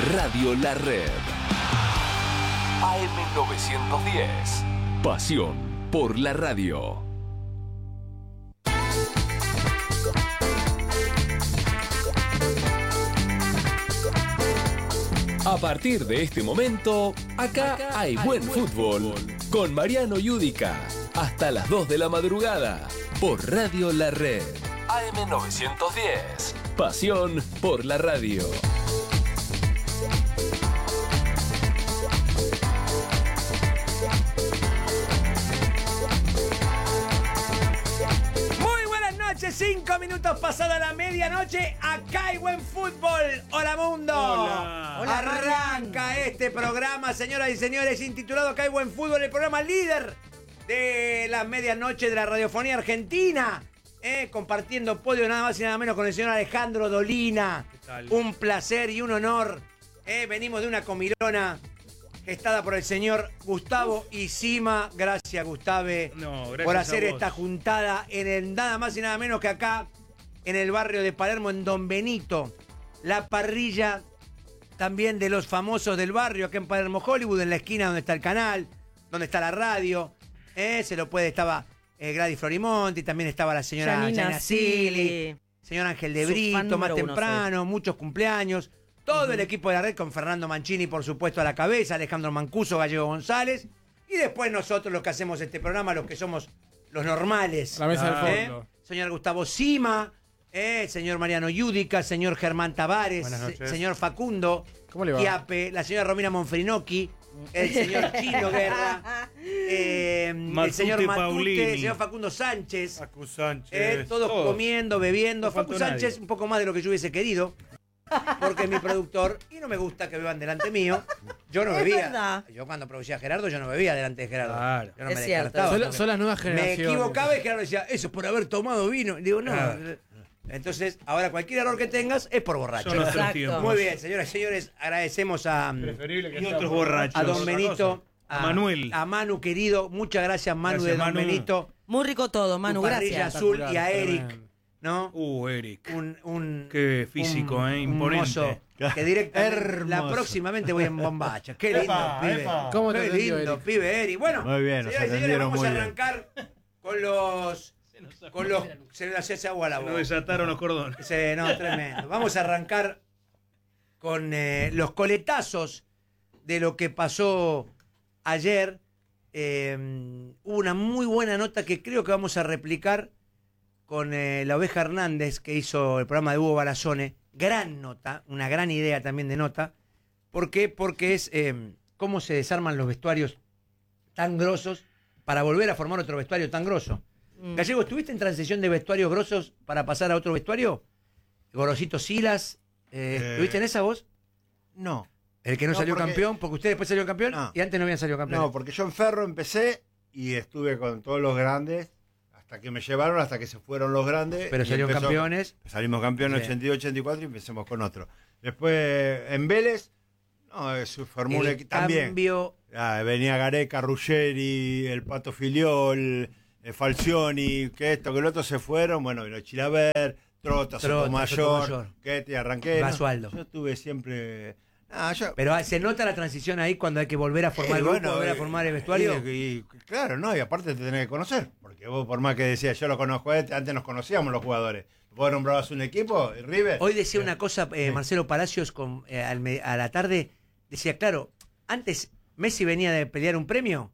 Radio La Red. AM910. Pasión por la radio. A partir de este momento, acá hay buen fútbol. Con Mariano Yudica. Hasta las 2 de la madrugada. Por Radio La Red. AM910. Pasión por la radio. Muy buenas noches, 5 minutos pasada la medianoche. Acá hay buen fútbol. Hola mundo. Hola. Hola, arranca este programa, señoras y señores, intitulado Acá hay buen fútbol, el programa líder de la medianoche de la radiofonía argentina. Compartiendo podio nada más y nada menos con el señor Alejandro Dolina. Un placer y un honor. Venimos de una comilona gestada por el señor Gustavo Isima. Gracias, Gustave, por hacer esta juntada en el nada más y nada menos que acá, en el barrio de Palermo, en Don Benito. La parrilla también de los famosos del barrio, acá en Palermo Hollywood, en la esquina donde está el canal, donde está la radio. Estaba Gladys Florimonti, también estaba la señora Janina Silly, señor Ángel de Brito, más temprano, muchos cumpleaños. Todo el equipo de la red con Fernando Mancini, por supuesto, a la cabeza, Alejandro Mancuso, Gallego González. Y después nosotros los que hacemos este programa, los que somos los normales. La mesa del fondo. Señor Gustavo Sima, señor Mariano Yudica, señor Germán Tavares, señor Facundo Chiape, la señora Romina Monfrinocchi, el señor Chino Guerra, el señor Matute, el señor Facundo Sánchez. Todos comiendo, bebiendo. Facu Sánchez, un poco más de lo que yo hubiese querido, porque es mi productor y no me gusta que beban delante mío. Yo no bebía. Verdad. Yo cuando producía a Gerardo, yo no bebía delante de Gerardo. Claro. Yo no es cierto. Son las nuevas generaciones. Me equivocaba y Gerardo decía, eso es por haber tomado vino. Y digo, no. Entonces, ahora cualquier error que tengas es por borracho. Muy bien, señoras y señores, agradecemos a otros borrachos. A Don Benito, a Manuel. A Manu querido, muchas gracias Manu de Don Benito. Muy rico todo, Manu, gracias. Azul y a Eric, ¿no? Eric. Qué físico, imponente. Que directamente la próximamente voy en bombacha. Qué lindo, pibe. ¿Cómo te Qué lindo, pibe Eric. Bueno, muy bien, señoras y señores, vamos a arrancar con los... Se nos hace agua la boca. Nos desataron los cordones. Tremendo. Vamos a arrancar con los coletazos de lo que pasó ayer. Hubo una muy buena nota que creo que vamos a replicar con la Oveja Hernández, que hizo el programa de Hugo Barazone. Gran nota, una gran idea también de nota. ¿Por qué? Porque es cómo se desarman los vestuarios tan grosos para volver a formar otro vestuario tan grosso. Gallego, ¿estuviste en transición de vestuarios grosos para pasar a otro vestuario? Gorosito Silas, ¿estuviste en esa vos? No. El que no salió campeón, porque usted después salió campeón y antes no habían salido campeón. No, porque yo en Ferro empecé y estuve con todos los grandes hasta que me llevaron, hasta que se fueron los grandes. Pero salieron campeones. Salimos campeones en 82-84 y empecemos con otro. Después en Vélez, se formó un equipo también. Venía Gareca, Ruggeri, el Pato Filiol, Falcioni, que esto, que el otro se fueron. Bueno, vino Chilaver, Trota, Sotomayor, que te arranqué. Basualdo. Yo estuve siempre... Pero se nota la transición ahí cuando hay que volver a formar el grupo, volver a formar el vestuario. Claro, y aparte te tenés que conocer, porque vos por más que decías, yo lo conozco antes nos conocíamos los jugadores. Vos nombrabas un equipo, River. Hoy decía una cosa, Marcelo Palacios, a la tarde, decía, claro, antes Messi venía de pelear un premio,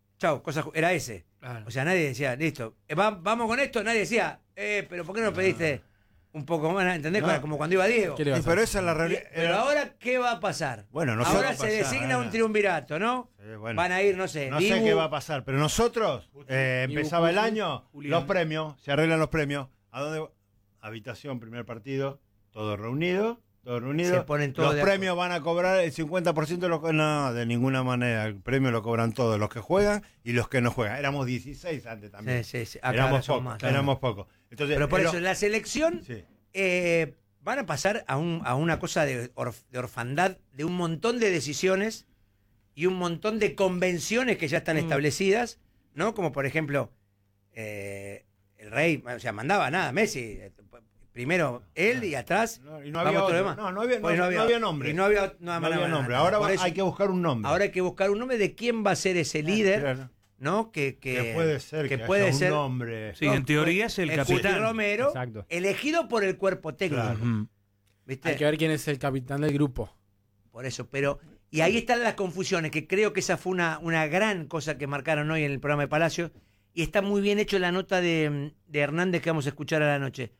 era ese. Claro. O sea, nadie decía, listo, vamos con esto, nadie decía, pero ¿por qué no pediste un poco más? ¿Entendés? Como cuando iba Diego. Pero esa es la realidad. Pero ahora, ¿qué va a pasar? Bueno, ahora se designa un triunvirato, ¿no? Sí, bueno. Van a ir, no sé. No sé qué va a pasar, pero nosotros, empezaba el año, los premios, se arreglan los premios. ¿A dónde? Habitación, primer partido, todos reunidos. Se ponen todos los premios van a cobrar el 50% de los que... No, de ninguna manera. El premio lo cobran todos, los que juegan y los que no juegan. Éramos 16 antes también. Sí. Éramos pocos. Entonces, pero por eso, la selección van a pasar a una cosa de orfandad, de un montón de decisiones y un montón de convenciones que ya están establecidas, ¿no? Como por ejemplo, el Rey, mandaba nada, Messi... Primero él y atrás. Y no había otro otro. demás. No había nombre. Y no había nombre. Ahora hay que buscar un nombre. Ahora hay que buscar un nombre de quién va a ser ese líder, Claro. ¿no? Que puede ser que puede haya ser un nombre. Sí, en teoría es el Cuti capitán. Romero, Exacto. elegido por el cuerpo técnico. Claro. Ujú. ¿Viste? Hay que ver quién es el capitán del grupo. Por eso, pero. Y ahí están las confusiones, que creo que esa fue una gran cosa que marcaron hoy en el programa de Palacio. Y está muy bien hecho la nota de Hernández que vamos a escuchar a la noche.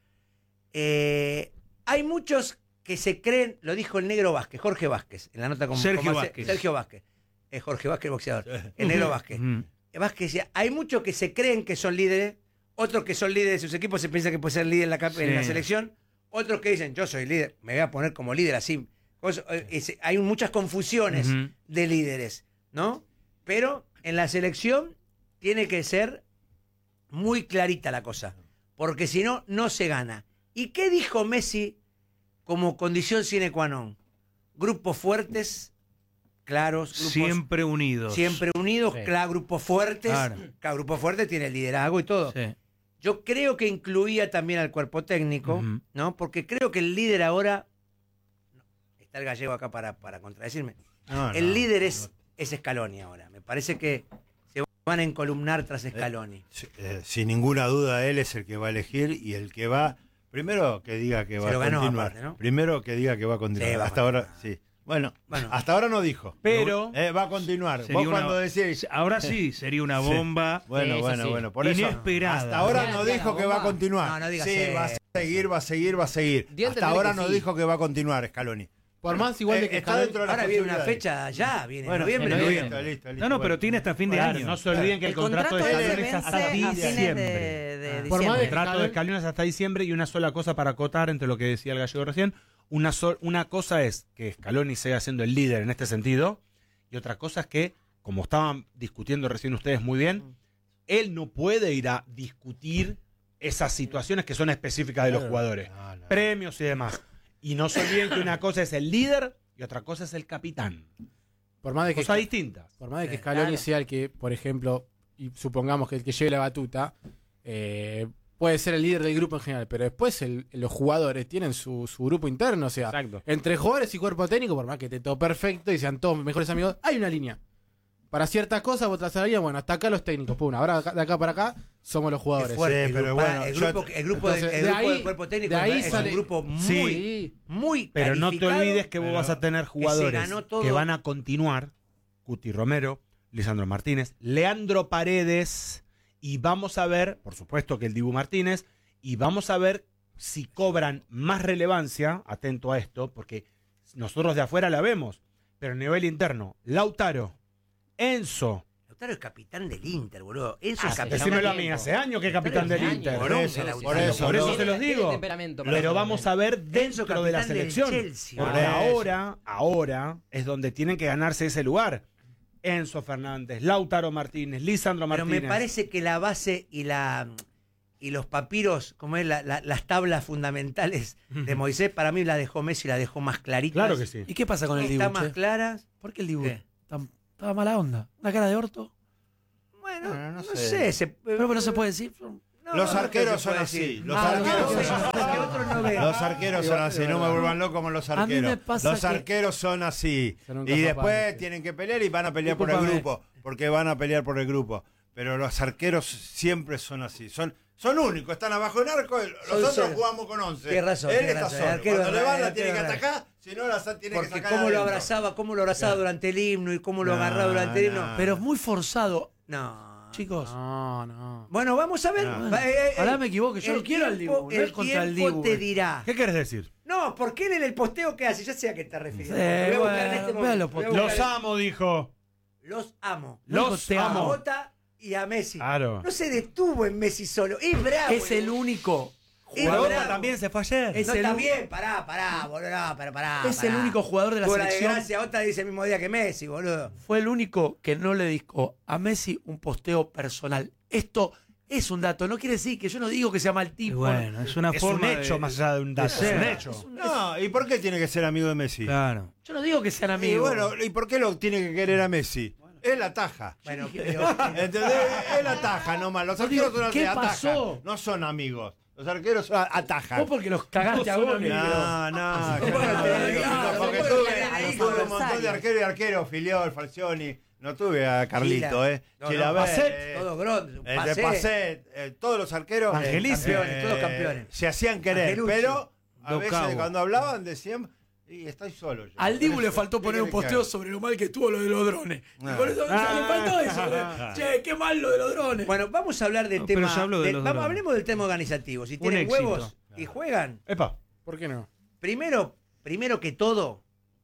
Hay muchos que se creen, lo dijo el negro Vázquez, Jorge Vázquez, en la nota con Sergio con Vázquez. Sergio Vázquez. Es Jorge Vázquez, el boxeador. El negro Vázquez. Ujú. Vázquez decía, hay muchos que se creen que son líderes, otros que son líderes de sus equipos, se piensa que puede ser líder en en la Sí. selección, otros que dicen, yo soy líder, me voy a poner como líder así. Hay muchas confusiones Ujú. de líderes, ¿no? Pero en la selección tiene que ser muy clarita la cosa, porque si no, no se gana. ¿Y qué dijo Messi como condición sine qua non? Grupos fuertes, claros, grupos Siempre unidos. siempre unidos, Sí. grupos fuertes. Claro. Cada grupo fuerte tiene el liderazgo y todo. Sí. Yo creo que incluía también al cuerpo técnico, Ujú. ¿no? Porque creo que el líder ahora. Está el gallego acá para contradecirme. No, El no, líder no. es Scaloni ahora. Me parece que se van a encolumnar tras Scaloni. Sin ninguna duda, él es el que va a elegir y el que va. Primero que diga que Se va lo a ganó, continuar. aparte, ¿no? Primero que diga que va a continuar. Sí, va a hasta continuar. ahora, sí. Bueno, Bueno. hasta ahora no dijo. Pero Va a continuar. sería Vos una- cuando decís. ahora sí, sería una bomba. Bueno, Sí, bueno, sí. bueno. Por eso. Inesperada. Hasta ahora Mira, no mira, dijo la que va a bomba. continuar. No, no digas sí, eso. va a seguir. Dio a Hasta entender ahora que no sí. dijo que va a continuar, Scaloni. Por más igual de que está Scaloni- dentro de las Ahora viene una posibilidades. fecha ya, viene Bueno, en noviembre. en noviembre. listo. No, no, pero tiene hasta fin de Claro, año. no se olviden que el contrato de se Scaloni es vence hasta a fines diciembre. de Por diciembre. más El de- contrato de Scaloni es hasta diciembre y una sola cosa para acotar entre lo que decía el gallego recién. Una cosa es que Scaloni siga siendo el líder en este sentido y otra cosa es que, como estaban discutiendo recién ustedes muy bien, él no puede ir a discutir esas situaciones que son específicas de los jugadores, No. premios y demás. Y no se olviden que una cosa es el líder y otra cosa es el capitán. Por más de que, Cosas distintas. por más de que Sí, Scaloni claro. sea el que, por ejemplo, y supongamos que el que lleve la batuta, puede ser el líder del grupo en general, pero después los jugadores tienen su grupo interno, o sea, Exacto. entre jugadores y cuerpo técnico, por más que esté todo perfecto y sean todos mejores amigos, hay una línea. Para ciertas cosas, otra salida, bueno, hasta acá los técnicos, pum, ahora de acá para acá somos los Qué jugadores. fuerte, Sí, pero el bueno, el yo- grupo, el grupo, Entonces, el de grupo ahí- del cuerpo técnico de ahí es sale- un grupo muy, Sí. muy Pero no te calificado. olvides que vos pero vas a tener se jugadores ganó todo. que van a continuar. Cuti Romero, Lisandro Martínez, Leandro Paredes, y vamos a ver, por supuesto que el Dibu Martínez, y vamos a ver si cobran más relevancia, atento a esto, porque nosotros de afuera la vemos, pero a nivel interno, Lautaro, Enzo, Lautaro es capitán del Inter, boludo. Eso es sí, capitán. decímelo a mí, tiempo. hace años que es capitán del Lautaro es Inter. años. Por eso, Lautaro. Por eso ¿no? se los digo. Temperamento, Pero vamos a ver Enzo, dentro de la capitán del selección. Chelsea. Porque Por eso. ahora es donde tienen que ganarse ese lugar. Enzo Fernández, Lautaro Martínez, Lisandro Pero Martínez. me parece que la base y los papiros, como es las tablas fundamentales de Moisés, para mí la dejó Messi, la dejó más clarita. Claro que sí. ¿Y qué pasa con el Dibu? Está más che? claras. ¿Por qué el Dibu? ¿Qué? Estaba mala onda. Una cara de orto. Bueno, Bueno, no no sé. sé. Pero no se puede decir. No, Los no arqueros se son puede así. decir. Los Ah, arqueros no, son no, así. que otros no ven. Los arqueros son así, no me vuelvan loco como los A mí me arqueros. pasa Los que- arqueros son así. Son un Y caso después aparte. tienen que pelear y van a pelear por el Discúlpame. grupo. Porque van a pelear por el grupo. Pero los arqueros siempre son así. Son únicos, están abajo en arco. Los Son otros solo. jugamos con 11. Tienes razón, Él tienes está razón. solo. El arquero Cuando le es van raro, la el tiene que arquero es atacar, si no la tiene que Porque sacar cómo lo adentro. abrazaba, durante el himno y cómo lo No, agarraba durante el himno. no. Pero es muy forzado, No. chicos. No. Bueno, vamos a ver. No. Ojalá me equivoque, yo el no quiero al tiempo- Dibu, no es contra el tiempo Dibu. te dirá. ¿Qué quieres decir? No, porque él en el posteo que hace, ya sé a qué te refieres. Sí, Voy a buscar en bueno, este vean momento. los Voy a posteos. buscar Los amo, dijo. Los amo. Los te A amo. Bota y a Messi. Claro. No se detuvo en Messi solo. Es bravo. Es el único. Es Jugador bravo. también se fue ayer. Es No, el está u- bien, pará, boludo, no, pero pará. Es el pará. único jugador de la Tuvo selección. desgracia, Ota dice el mismo día que Messi, boludo. Fue el único que no le dedicó a Messi un posteo personal. Esto es un dato, no quiere decir que yo no digo que sea mal Y tipo. bueno, es una Es forma un hecho de- más allá de un dato. Es ser. un hecho. No, ¿y por qué tiene que ser amigo de Messi? Claro. Yo no digo que sean Y amigos. bueno, ¿y por qué lo tiene que querer a Messi? Él ataja. Bueno, pero ¿Entendés? Él ataja nomás. Los No digo, arqueros son así, ¿qué atajan. pasó? No son amigos. Los arqueros atajan. Vos porque los cagaste a goles. No, porque tuve un montón de arqueros y arqueros, Filiol, Falcioni. No tuve a Carlito, Chilaver, todo Grond, Pacet, todos los arqueros. Campeones, todos campeones. Se hacían querer, Angelucci. Pero a Dos veces Cabos. cuando hablaban decían, y estoy solo yo. Al Dibu le Eso, faltó ¿qué poner un querés que posteo haga? sobre lo mal que estuvo lo de los drones. Y por eso le faltó eso. Che, qué mal lo de los drones. Bueno, vamos a hablar del No, tema. pero se habló de los drones. Hablemos del tema organizativo. Si Un tienen éxito. huevos y juegan, Epa. ¿Por qué no? primero que todo,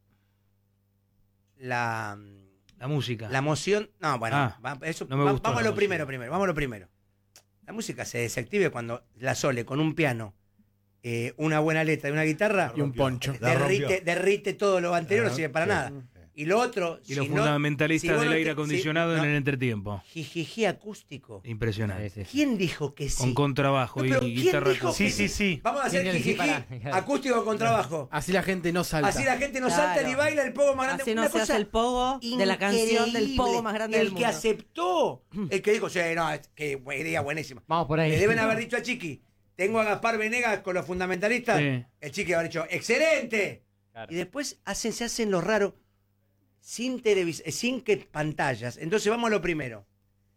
la música. emoción. No, bueno, eso, no me gustó vamos a la lo primero, música. vamos a lo primero. La música se desactive cuando la Sole con un piano, una buena letra y una guitarra Y un poncho. derrite todo lo anterior, no sirve para nada. Y lo otro, Y los si no- fundamentalistas si vos del no aire te- acondicionado si- en no, el entretiempo. jijiji acústico. Impresionante. ¿Quién dijo que sí? Con contrabajo No, y pero ¿quién guitarra dijo acústica. que Sí. Vamos a hacer ¿Quién dijo que jijiji sí? Para? acústico con trabajo. Así la gente no salta. Así la gente no Claro. salta ni baila el pogo más grande. Así no Una se hace cosa el pogo de la canción del pogo más grande el del que mundo. aceptó, el que dijo, sí, no, es que idea buenísima. Vamos por ahí. Le deben haber dicho a Chiqui, tengo a Gaspar Venegas con los fundamentalistas. Sí. El Chiqui habrá dicho, excelente. Claro. Y después se hacen los raros sin que pantallas. Entonces vamos a lo primero.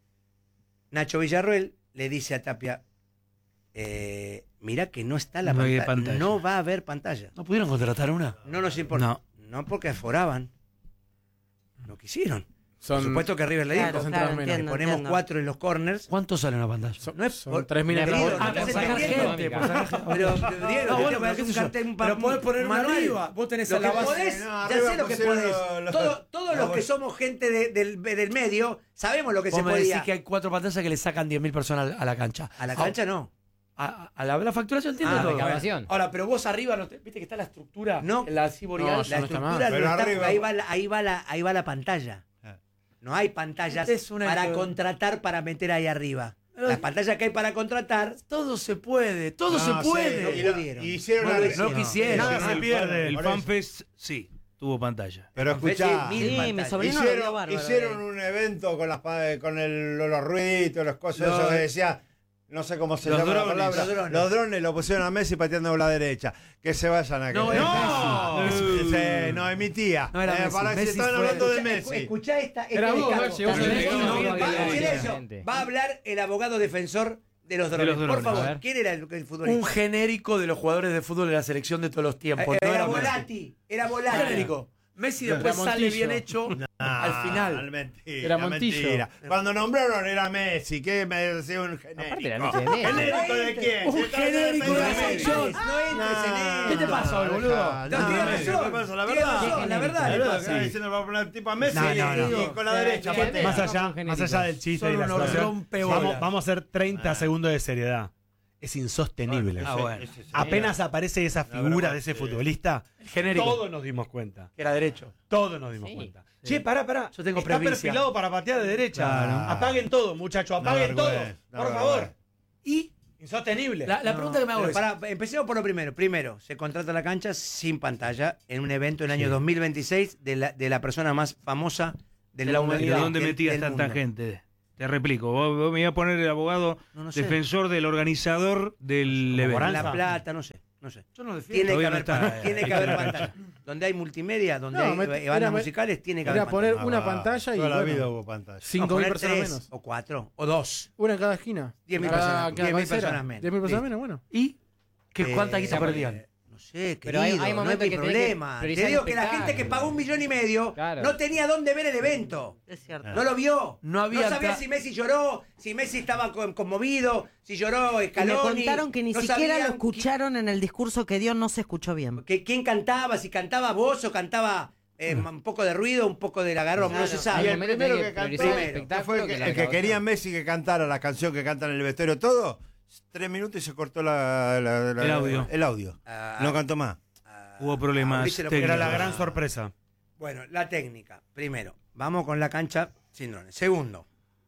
Nacho Villarroel le dice a Tapia, mirá que no está la No hay pantalla. pantalla. No va a haber pantalla. ¿No pudieron contratar una? No nos importa. No. No porque aforaban. No quisieron. Por Son, supuesto que River le dijo. Claro, entradas claro, menos. Le entiendo, ponemos entiendo. 4 en los corners. ¿Cuánto sale una pantalla? No es son por- 3.000 Querido, entradas. no estás entendiendo. Pero, Diego, No, bueno, te pero qué un sé yo. cartel, Pero podés poner una manual. arriba. Vos tenés Lo a que la base. podés, No, ya arriba sé lo que pusieron podés. los- Todos los que somos gente del medio sabemos lo que Vos se me decís podía. que hay 4 pantallas que le sacan 10.000 personas a la cancha. A la cancha no. A la facturación entiendo Ah, todo. recaudación. Ahora, pero vos arriba, viste que está la estructura, No. la ciborial. No, La no está mal. estructura no Pero está, arriba- ahí va la pantalla. No hay pantallas Es una para que- contratar para meter ahí arriba. Pero- Las pantallas que hay para contratar Todo se puede, todo No, se sí, puede. no pudieron. y hicieron No la- lo hicieron. No quisieron. Nada se pierde. El Por eso. FanFest sí, tuvo pantalla. Pero escuchá, Mil Sí, mi pantallas. sobrino lo vio bárbaro. hicieron un evento con los ruiditos, las cosas, Los- eso que decía, no sé cómo se Los llama drones. la palabra. Los drones. Los drones lo pusieron a Messi pateando por la derecha. Que se vayan a No, que- no. Sí, no, es mi tía. No era Messi. Para que Messi se están fue- hablando de Escuchá, Messi. escuchá esta Era vos, descargo. Maxi, vos Va- sos el va- vecino, va- no, va- no, silencio. no. Va a hablar el abogado defensor de los drones. drones, Por a favor, ver. ¿quién era el futbolista? Un genérico de los jugadores de fútbol de la selección de todos los tiempos. No Era era Messi. Volati. Era Un Volati. genérico. Messi después Era sale Montillo. bien hecho al final. Mentira, Era Montillo. mentira. Cuando nombraron era Messi, que me decía un genérico. Aparte la noche de Messi. ¿Genérico de quién? Un Si está genérico de la Messi. selección. No entres en esto. ¿Qué te pasa hoy, boludo? No, tiene Messi, razón. ¿qué pasa? La Tiene verdad. razón, la verdad le La pasa. verdad, diciendo va a poner tipo a Messi No, no, no. y con la derecha ¿Qué? patea. Más allá, Genérico. más allá del chiste Son y la unos situación, rompebolas. vamos a hacer 30 segundos de seriedad. Es insostenible. Ah, bueno. Apenas aparece esa figura de ese futbolista, Genérico. todos nos dimos cuenta. Que era derecho. Todos nos dimos Sí. cuenta. Che, pará. Yo tengo Está presbicia. perfilado para patear de derecha. Claro. Apaguen todo, muchachos, apaguen Una todo. vergüenza, Por una favor. vergüenza. Y Insostenible. la pregunta que me hago Pero es, pará, empecemos por lo primero. Primero, se contrata la cancha sin pantalla en un evento en el año 2026 de la persona más famosa de la ¿De humanidad. dónde del- metías del tanta mundo. gente? Te replico. Vos me iba a poner el abogado No sé. defensor del organizador del Como evento. Morán. La Plata, no sé. yo no defiendo. Tiene que Todavía haber, no está. tiene que haber pantalla. Donde hay multimedia, donde No, hay me- bandas era- musicales, tiene que haber Era poner pantalla. una pantalla y Toda la bueno, vida hubo pantalla. 5.000 Poner personas 3, menos. o 4, o 2. Una en cada esquina. 10.000 Cada- personas, cada 10.000 cabecera. personas menos. 10.000 personas Listo. menos, bueno. ¿Y cuánta guita Eh, perdían? No sé, Pero querido, hay no es momentos mi que tenés que problema. Te priorizar digo el que la gente que espectáculo. pagó 1,5 millones Claro. no tenía dónde ver el evento. Es cierto. No lo vio. No había sabía ta- si Messi lloró, si Messi estaba conmovido, si lloró Y me Scaloni. contaron que ni No siquiera sabían lo escucharon en el discurso que dio, no se escuchó bien. quién cantaba, si cantaba vos o cantaba un poco de ruido, un poco de la garroma, no se Hay sabe. Y el momentos primero tenés que cantó, priorizar el primero, que espectáculo fue que la el que recaudación. quería Messi que cantara la canción que cantan en el vestuario todo, 3 minutos y se cortó El audio. El audio. Ah, No cantó más. Hubo problemas Mauricio lo técnicos. Era ponía. la gran sorpresa. Bueno, la técnica. Primero, vamos con la cancha sin drones. Segundo.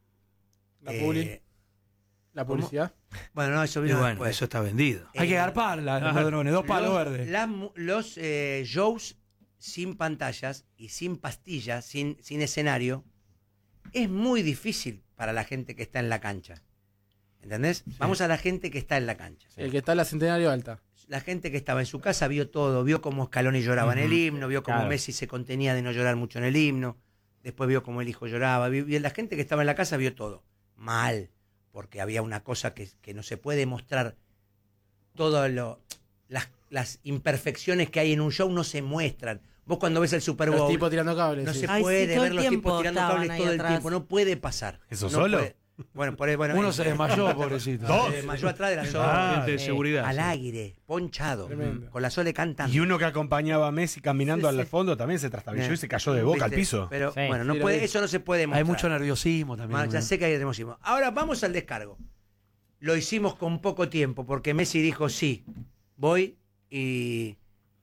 La publi. La publicidad. Bueno, no, eso Y vino bueno, después. eso está vendido. Hay que garpar los drones, 2 palos Los- verdes. los shows sin pantallas y sin pastillas, sin escenario, es muy difícil para la gente que está en la cancha. ¿Entendés? Vamos a la gente que está en la cancha. El que está en la Centenario Alta. La gente que estaba en su casa vio todo, vio cómo Scaloni lloraba en el himno, vio cómo Messi se contenía de no llorar mucho en el himno, después vio cómo el hijo lloraba, la gente que estaba en la casa vio todo. Mal, porque había una cosa que no se puede mostrar, todas las imperfecciones que hay en un show no se muestran. Vos cuando ves el Super Bowl, Los tipos tirando cables. no sí. se Ay, puede sí, todo ver el los tipos tiempo tirando estaban cables ahí todo el atrás. tiempo, no puede pasar. ¿Eso No solo? puede. Bueno, Uno se desmayó, pobrecito. Se desmayó atrás de la sola. Gente de seguridad. Al sí. aire, ponchado, Tremendo. con la Sole cantando. Y uno que acompañaba a Messi caminando Sí, sí. al fondo también se trastabilló y se cayó de boca al ¿Viste? piso. Pero Sí. bueno, Sí, lo vi. eso no se puede mostrar. Hay mucho nerviosismo también. Ya sé que hay nerviosismo. Ahora vamos al descargo. Lo hicimos con poco tiempo porque Messi dijo sí, voy y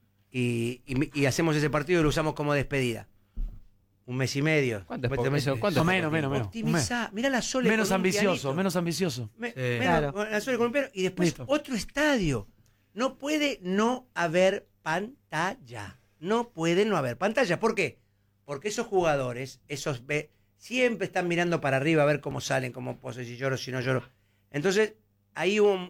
hacemos ese partido y lo usamos como despedida. Un mes y medio. ¿Cuánto es Después poco? de Eso, ¿cuánto es menos, poco menos, tiempo? menos. Optimizá. Mirá la Sole Menos con un ambicioso, pianito. menos ambicioso. Claro. La Sole con un piano y después Listo. otro estadio. No puede no haber pantalla. No puede no haber pantalla. ¿Por qué? Porque esos jugadores, siempre están mirando para arriba a ver cómo salen, cómo pose, si lloro, si no lloro. Entonces, ahí hubo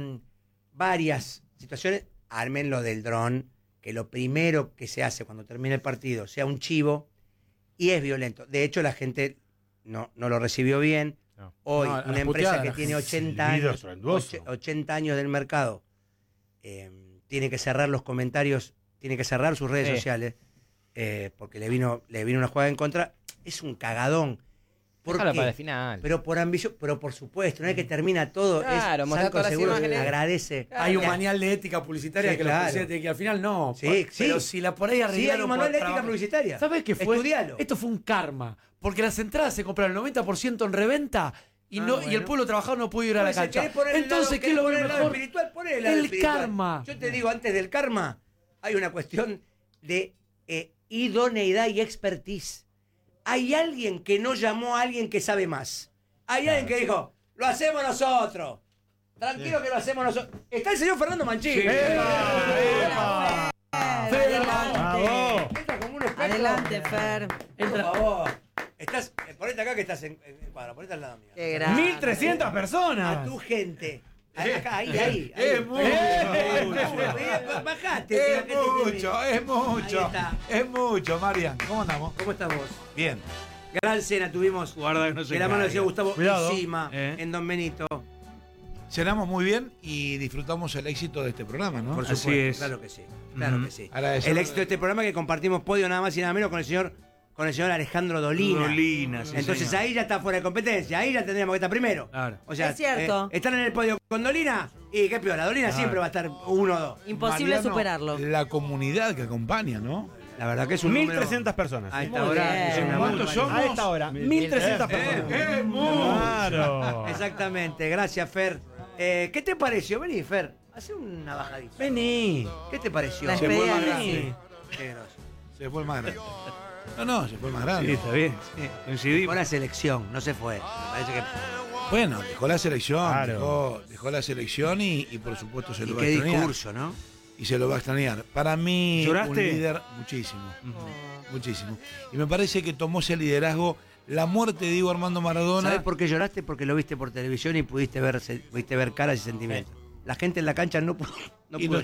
varias situaciones. Armen lo del dron, que lo primero que se hace cuando termina el partido sea un chivo y es violento. De hecho, la gente no lo recibió bien. No. Hoy, No, una las empresa puteadas, que la tiene gente. 80 Silbido años, estruendoso. 80 años del mercado, tiene que cerrar los comentarios, tiene que cerrar sus redes Sí. sociales, porque le vino una jugada en contra. Es un cagadón. ¿Por Déjalo qué? para el final. Pero por ambición, pero por supuesto, una vez que termina todo, Claro, mostrar Sanco todas las seguro imágenes. agradece. Hay un manual de ética publicitaria Sí, que claro. los presidentes que al final no. Sí, pero sí. si la por ahí Sí, arreglaron hay un manual por de ética trabajo. publicitaria. ¿Sabes qué fue? Estudialo. Esto fue un karma. Porque las entradas se compraron el 90% en reventa y, y el Bueno. pueblo trabajador no pudo ir a la Pues, si cancha. querés poner el Entonces, lado- ¿qué es lo querés poner el lado mejor? espiritual? Poné el lado El espiritual. karma. Yo te digo, antes del karma, hay una cuestión de idoneidad y expertise. Hay alguien que no llamó a alguien que sabe más. Hay alguien que dijo, lo hacemos nosotros. Tranquilo que lo hacemos nosotros. Está el señor Fernando Manchini. Adelante. Entra como un espejo. Adelante, Fer. Por favor. Estás, ponete acá que estás en cuadro, ponete al lado mío. Qué grande. 1.300 A personas. tu gente. Acá, ahí. Es mucho. Bajate. Es mucho, es mucho. Ahí está. Es mucho, Marian. ¿Cómo andamos? ¿Cómo estás vos? Bien. Gran cena tuvimos Guarda que no se de la mano del caiga. señor Gustavo Cuidado. encima en Don Benito. Cenamos muy bien y disfrutamos el éxito de este programa, ¿no? Por Así supuesto, es. claro que sí. Claro que sí. Agradecer- El éxito de este programa que compartimos podio nada más y nada menos con el señor Alejandro Dolina. Dolina, sí, Entonces señor. ahí ya está fuera de competencia, ahí ya tendríamos que estar primero. Claro. O sea, Es cierto. están en el podio con Dolina y qué piola. Dolina siempre va a estar 1 o 2. Imposible Mariano, superarlo. La comunidad que acompaña, ¿no? La verdad que es un número. 1.300 personas. A esta Muy hora bien. es una ¿Cuántos muy somos? A esta hora, 1.300 personas. Claro. Exactamente, gracias Fer. ¿Qué te pareció? Vení, Fer, hace una bajadita. Vení. ¿Qué te pareció? La Se fue despedida más de grande. Messi. Qué grosso. Se fue el más grande. No, se fue el más Sí, grande. está bien. Fue Coincidimos. la selección, no se fue. Me parece que. Bueno, dejó la selección, Claro. dejó la selección y por supuesto se Y lo va a qué extrañar. discurso, ¿no? Y se lo va a extrañar. Para mí, ¿Lloraste? un líder, muchísimo. Muchísimo. Y me parece que tomó ese liderazgo. La muerte de Diego Armando Maradona. ¿Sabes por qué lloraste? Porque lo viste por televisión y pudiste ver caras y sentimientos. La gente en la cancha no pudo Y no